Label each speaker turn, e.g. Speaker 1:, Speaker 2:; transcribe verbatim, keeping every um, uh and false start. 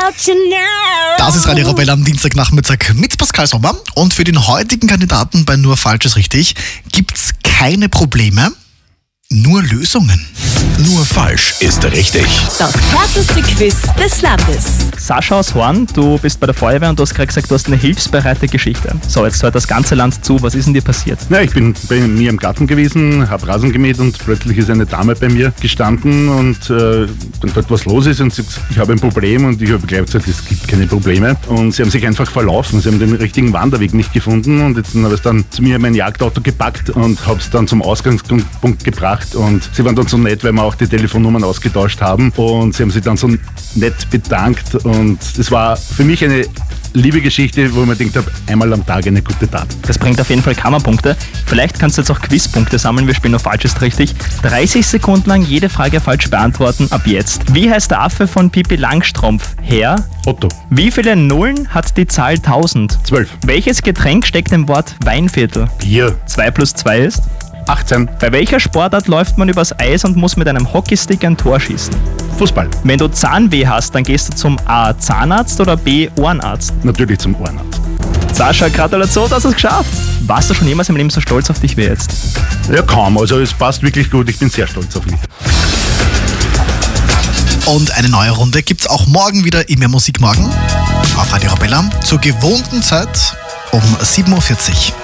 Speaker 1: Das ist Radio Arabella am Dienstagnachmittag mit Pascal Sommer. Und für den heutigen Kandidaten bei Nur Falsches Richtig gibt's keine Probleme, nur Lösungen.
Speaker 2: Nur falsch ist richtig.
Speaker 3: Das härteste Quiz des Landes.
Speaker 4: Sascha aus Horn, du bist bei der Feuerwehr und du hast gerade gesagt, du hast eine hilfsbereite Geschichte. So, jetzt hört das ganze Land zu. Was ist denn dir passiert?
Speaker 5: Ja, ich bin bei mir im Garten gewesen, habe Rasen gemäht und plötzlich ist eine Dame bei mir gestanden und äh, dann dort was los ist und sie sagt, ich habe ein Problem und ich habe gleich gesagt, es gibt keine Probleme. Und sie haben sich einfach verlaufen, sie haben den richtigen Wanderweg nicht gefunden und jetzt habe ich dann zu mir mein Jagdauto gepackt und habe es dann zum Ausgangspunkt gebracht und sie waren dann so nett, weil wir auch die Telefonnummern ausgetauscht haben und sie haben sich dann so nett bedankt und es war für mich eine liebe Geschichte, wo ich mir gedacht habe, einmal am Tag eine gute Tat.
Speaker 4: Das bringt auf jeden Fall Kammerpunkte. Vielleicht kannst du jetzt auch Quizpunkte sammeln. Wir spielen Nur falsch ist richtig. dreißig Sekunden lang jede Frage falsch beantworten ab jetzt. Wie heißt der Affe von Pippi Langstrumpf? Herr?
Speaker 5: Otto.
Speaker 4: Wie viele Nullen hat die Zahl tausend?
Speaker 5: Zwölf.
Speaker 4: Welches Getränk steckt im Wort Weinviertel?
Speaker 5: Bier.
Speaker 4: zwei plus zwei ist?
Speaker 5: achtzehn.
Speaker 4: Bei welcher Sportart läuft man übers Eis und muss mit einem Hockeystick ein Tor schießen?
Speaker 5: Fußball.
Speaker 4: Wenn du Zahnweh hast, dann gehst du zum A. Zahnarzt oder B. Ohrenarzt?
Speaker 5: Natürlich zum Ohrenarzt.
Speaker 4: Sascha, Gratulation, dass du es geschafft. Warst du schon jemals im Leben so stolz auf dich wie jetzt?
Speaker 5: Ja, kaum. Also es passt wirklich gut. Ich bin sehr stolz auf mich.
Speaker 1: Und eine neue Runde gibt's auch morgen wieder im Mehr Musik morgen auf Radio Arabella zur gewohnten Zeit um sieben Uhr vierzig.